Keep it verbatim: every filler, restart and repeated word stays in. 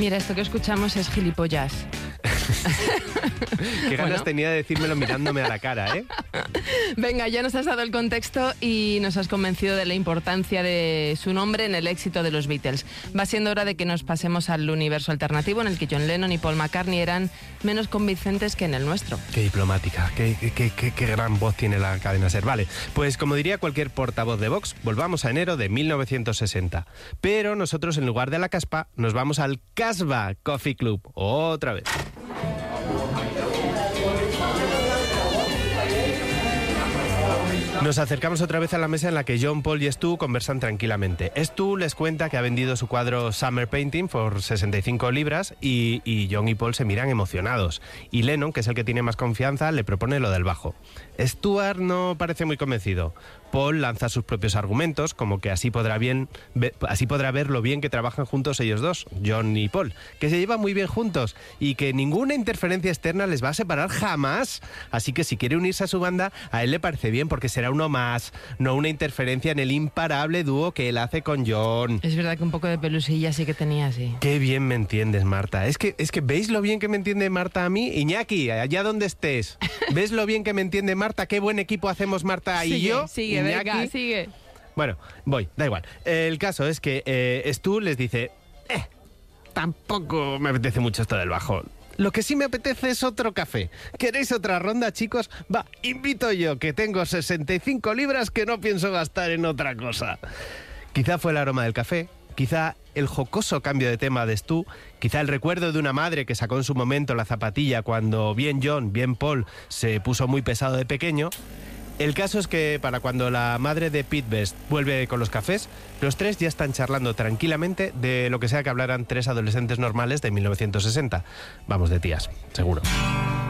Mira, esto que escuchamos es gilipollas. Qué ganas bueno. tenía de decírmelo mirándome a la cara, ¿eh? Venga, ya nos has dado el contexto y nos has convencido de la importancia de su nombre en el éxito de los Beatles. Va siendo hora de que nos pasemos al universo alternativo en el que John Lennon y Paul McCartney eran menos convincentes que en el nuestro. Qué diplomática, qué, qué, qué, qué gran voz tiene la cadena SER. Vale, pues como diría cualquier portavoz de Vox, volvamos a enero de mil novecientos sesenta. Pero nosotros, en lugar de la Caspa, nos vamos al Casbah Coffee Club. Otra vez. Nos acercamos otra vez a la mesa en la que John, Paul y Stu conversan tranquilamente. Stu les cuenta que ha vendido su cuadro Summer Painting por sesenta y cinco libras y, y John y Paul se miran emocionados. Y Lennon, que es el que tiene más confianza, le propone lo del bajo. Stuart no parece muy convencido. Paul lanza sus propios argumentos, como que así podrá, bien, ve, así podrá ver lo bien que trabajan juntos ellos dos, John y Paul, que se llevan muy bien juntos y que ninguna interferencia externa les va a separar jamás. Así que si quiere unirse a su banda, a él le parece bien porque será uno más, no una interferencia en el imparable dúo que él hace con John. Es verdad que un poco de pelusilla sí que tenía, sí. Qué bien me entiendes, Marta. Es que, es que ¿veis lo bien que me entiende Marta a mí? Iñaki, allá donde estés. ¿Ves lo bien que me entiende Marta? Qué buen equipo hacemos Marta sigue, y yo. Sigue, Iñaki. Venga, sigue. Bueno, voy, da igual. El caso es que eh, Stu les dice, eh, tampoco me apetece mucho esto del bajo. Lo que sí me apetece es otro café. ¿Queréis otra ronda, chicos? Va, invito yo, que tengo sesenta y cinco libras que no pienso gastar en otra cosa. Quizá fue el aroma del café, quizá el jocoso cambio de tema de Stu, quizá el recuerdo de una madre que sacó en su momento la zapatilla cuando bien John, bien Paul se puso muy pesado de pequeño. El caso es que para cuando la madre de Pete Best vuelve con los cafés, los tres ya están charlando tranquilamente de lo que sea que hablaran tres adolescentes normales de mil novecientos sesenta. Vamos, de tías, seguro.